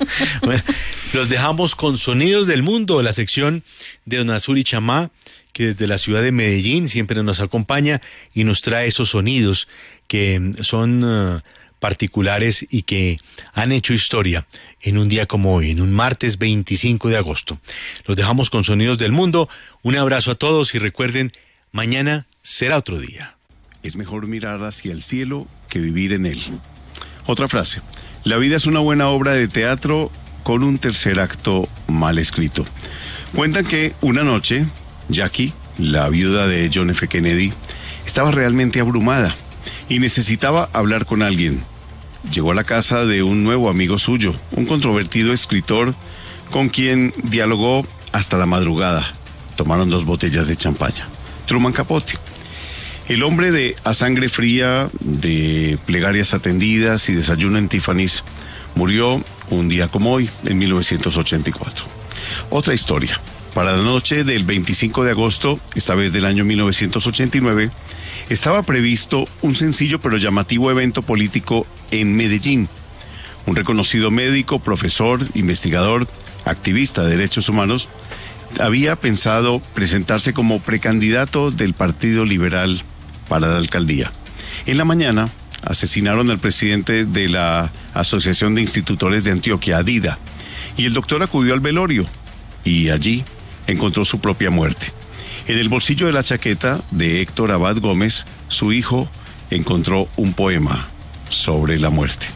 Bueno, los dejamos con Sonidos del Mundo, la sección de Don Azuri Chamá, que desde la ciudad de Medellín siempre nos acompaña y nos trae esos sonidos que son particulares y que han hecho historia en un día como hoy, en un martes 25 de agosto. Los dejamos con Sonidos del Mundo. Un abrazo a todos y recuerden, mañana será otro día. Es mejor mirar hacia el cielo que vivir en él. Otra frase. La vida es una buena obra de teatro con un tercer acto mal escrito. Cuentan que una noche, Jackie, la viuda de John F. Kennedy, estaba realmente abrumada y necesitaba hablar con alguien. Llegó a la casa de un nuevo amigo suyo, un controvertido escritor con quien dialogó hasta la madrugada. Tomaron 2 botellas de champaña. Truman Capote. El hombre de A Sangre Fría, de Plegarias Atendidas y Desayuno en Tiffany's, murió un día como hoy, en 1984. Otra historia. Para la noche del 25 de agosto, esta vez del año 1989, estaba previsto un sencillo pero llamativo evento político en Medellín. Un reconocido médico, profesor, investigador, activista de derechos humanos, había pensado presentarse como precandidato del Partido Liberal para la alcaldía. En la mañana asesinaron al presidente de la Asociación de Institutores de Antioquia, ADIDA, y el doctor acudió al velorio y allí encontró su propia muerte. En el bolsillo de la chaqueta de Héctor Abad Gómez, su hijo encontró un poema sobre la muerte.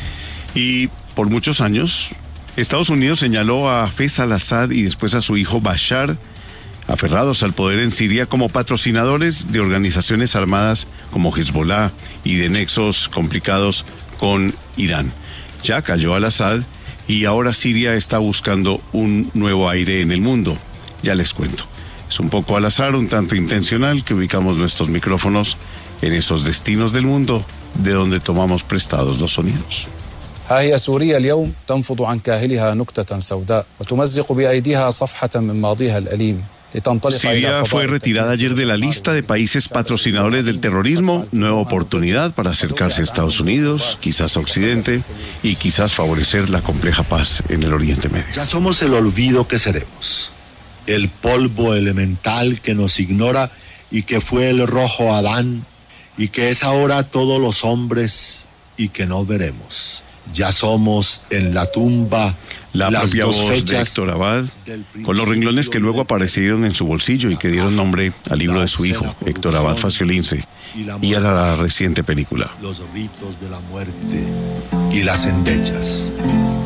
Y por muchos años, Estados Unidos señaló a Hafez al-Assad y después a su hijo Bashar, aferrados al poder en Siria, como patrocinadores de organizaciones armadas como Hezbollah y de nexos complicados con Irán. Ya cayó al-Assad y ahora Siria está buscando un nuevo aire en el mundo. Ya les cuento. Es un poco al azar, un tanto intencional, que ubicamos nuestros micrófonos en esos destinos del mundo de donde tomamos prestados los sonidos. ها هي سوريا اليوم تنفض عن كاهلها نكتة سوداء وتمزق بأيديها صفحة من ماضيها الأليم. Siria fue retirada ayer de la lista de países patrocinadores del terrorismo. Nueva oportunidad para acercarse a Estados Unidos, quizás a Occidente, y quizás favorecer la compleja paz en el Oriente Medio. Ya somos el olvido que seremos, el polvo elemental que nos ignora y que fue el rojo Adán y que es ahora todos los hombres y que no veremos. Ya somos en la tumba la las propia 2 voz fechas de Héctor Abad, con los renglones que luego aparecieron en su bolsillo y que dieron nombre al libro de su hijo, Héctor Abad Faciolince, y a la reciente película. Los ritos de la muerte y las endechas.